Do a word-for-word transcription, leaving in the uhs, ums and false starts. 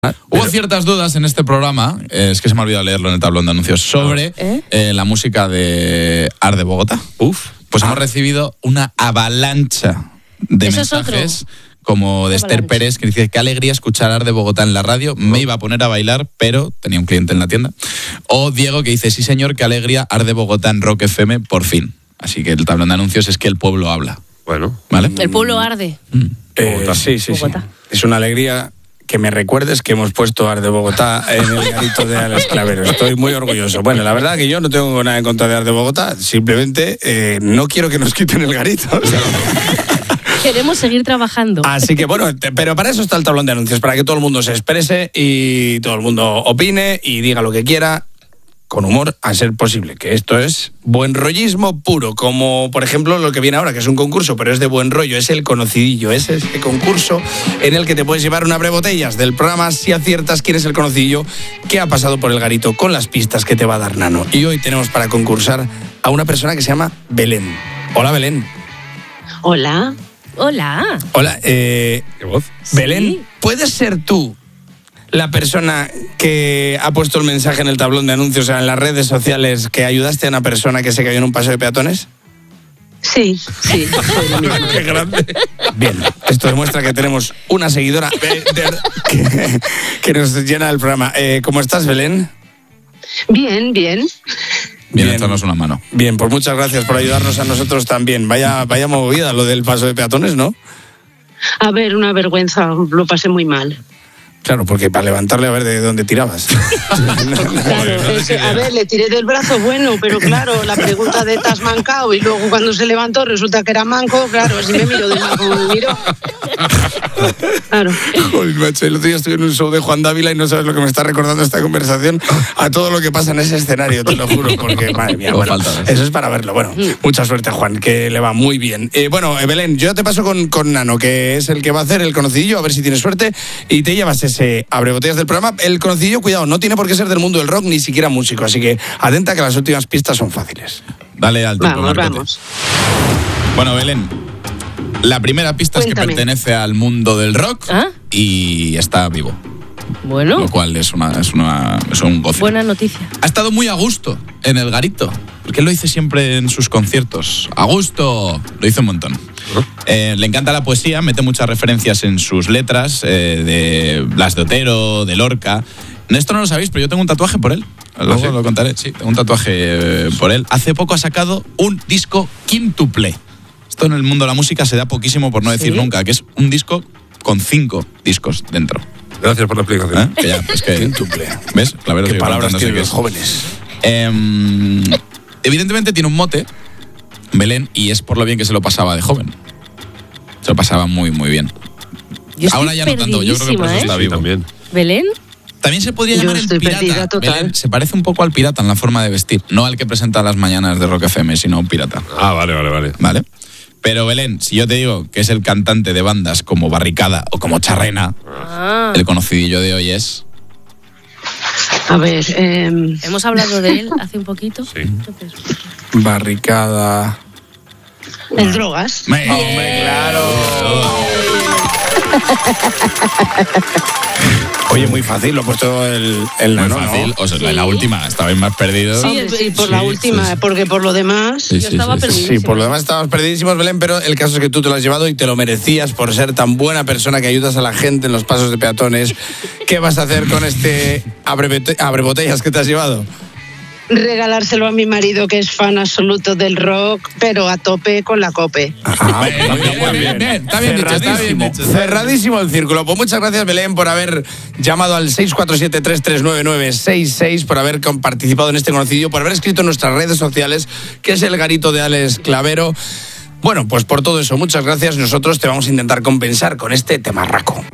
Hubo Pero... ciertas dudas en este programa, eh, es que se me ha olvidado leerlo en el tablón de anuncios, sobre ¿Eh? eh, la música de Arde Bogotá. Uf. Pues ah. hemos recibido una avalancha de Eso es mensajes, otro. como de Esther Avalanche. Pérez, que dice: qué alegría escuchar Arde Bogotá en la radio, me iba a poner a bailar, pero tenía un cliente en la tienda. O Diego, que dice: sí señor, qué alegría, Arde Bogotá en Rock F M, por fin. Así que el tablón de anuncios es que el pueblo habla. Bueno. ¿Vale? El pueblo arde. Mm. Eh, Bogotá. sí, sí, sí. Bogotá. Es una alegría que me recuerdes que hemos puesto Arde Bogotá en el garito de Alex Clavero. Estoy muy orgulloso. Bueno, la verdad que yo no tengo nada en contra de Arde Bogotá, simplemente eh, no quiero que nos quiten el garito. O sea. Queremos seguir trabajando. Así que bueno, te, pero para eso está el tablón de anuncios, para que todo el mundo se exprese y todo el mundo opine y diga lo que quiera, con humor a ser posible, que esto es buen rollismo puro, como por ejemplo lo que viene ahora, que es un concurso, pero es de buen rollo, es el conocidillo, es este concurso en el que te puedes llevar una brebotellas del programa si aciertas quién es el conocidillo que ha pasado por el garito con las pistas que te va a dar Nano. Y hoy tenemos para concursar a una persona que se llama Belén. Hola, Belén. Hola. Hola. Hola, eh, ¿Qué voz? Belén, Sí. ¿puedes ser tú la persona que ha puesto el mensaje en el tablón de anuncios, o sea, en las redes sociales, que ayudaste a una persona que se cayó en un paso de peatones? Sí, sí. soy la misma. ¡Qué grande! Bien, esto demuestra que tenemos una seguidora eh, de- que, que nos llena el programa. Eh, ¿Cómo estás, Belén? Bien, bien. Bien, Bien. echarnos una mano. Bien, pues muchas gracias por ayudarnos a nosotros también. Vaya, vaya movida lo del paso de peatones, ¿no? A ver, una vergüenza, lo pasé muy mal. Claro, porque para levantarle a ver de dónde tirabas. Claro, ese- a ver, le tiré del brazo bueno, pero claro, la pregunta de ¿estás mancado? Y luego cuando se levantó resulta que era manco, claro, así me miró de mal como me miró. Claro. Joder, macho, el otro día estuve en un show de Juan Dávila y no sabes lo que me está recordando esta conversación a todo lo que pasa en ese escenario, te lo juro, porque, madre mía, No bueno, falta eso. eso es para verlo. Bueno, mucha suerte, Juan, que le va muy bien. Eh, bueno, eh, Belén, yo te paso con, con Nano, que es el que va a hacer el conocidillo, a ver si tienes suerte, y te llevas ese abrebotellas del programa. El conocidillo, cuidado, no tiene por qué ser del mundo del rock, ni siquiera músico, así que atenta que las últimas pistas son fáciles. Dale al tiempo, Vamos, Marcote. vamos. Bueno, Belén, la primera pista es que Cuéntame. pertenece al mundo del rock ¿Ah? y está vivo, Bueno, lo cual es, una, es, una, es un goce. buena noticia. Ha estado muy a gusto en el garito, porque él lo dice siempre en sus conciertos. A gusto, lo dice un montón. Eh, le encanta la poesía, mete muchas referencias en sus letras, eh, de Blas de Otero, de Lorca. Esto no lo sabéis, pero yo tengo un tatuaje por él. Luego sí? lo contaré. Sí, tengo un tatuaje eh, por él. Hace poco ha sacado un disco quíntuple. Esto en el mundo de la música se da poquísimo, por no decir ¿Sí? nunca, que es un disco con cinco discos dentro. Gracias por la explicación. ¿Eh? Que ya, es que, Quíntuple. ¿Ves? Clavero ¿Qué sigue palabras preguntándose tienen qué los es. jóvenes? Eh, evidentemente tiene un mote, Belén, y es por lo bien que se lo pasaba de joven. Se lo pasaba muy, muy bien. Yo estoy Ahora ya no tanto, yo creo que por eso perdidísima, está ¿eh? Sí, vivo. también. Belén, También se podría Yo llamar el estoy pirata. perdida total. Belén, se parece un poco al pirata en la forma de vestir. No al que presenta las mañanas de Rock F M, sino un pirata. Ah, vale, vale, vale. ¿Vale? Pero Belén, si yo te digo que es el cantante de bandas como Barricada o como Charrena, ah, el conocidillo de hoy es... A ver, eh, hemos hablado de él hace un poquito. Sí. Entonces, Barricada. el drogas. ¡Me- ¡Hombre, claro! Oye, muy fácil, lo he puesto el, el Muy Nano, ¿no? fácil. O sea, Sí. la, la última, estabais más perdidos. Sí, Hombre, sí, por sí, la sí, última, sí. porque por lo demás... Sí, yo sí, estaba sí, sí. perdidísima. Sí, por lo demás estábamos perdidísimos, Belén, pero el caso es que tú te lo has llevado y te lo merecías por ser tan buena persona que ayudas a la gente en los pasos de peatones. ¿Qué vas a hacer con este abrebote- abrebotellas que te has llevado? Regalárselo a mi marido, que es fan absoluto del rock, pero a tope con la cope. Ah, Bien, muy bien, muy bien, bien. Está bien dicho, está bien Cerradísimo, dicho. cerradísimo el círculo. Pues muchas gracias, Belén, por haber llamado al seis cuatro siete, tres tres nueve nueve seis seis, por haber con- participado en este conocido, por haber escrito en nuestras redes sociales, que es el garito de Alex Clavero. Bueno, pues por todo eso, muchas gracias. Nosotros te vamos a intentar compensar con este temarraco.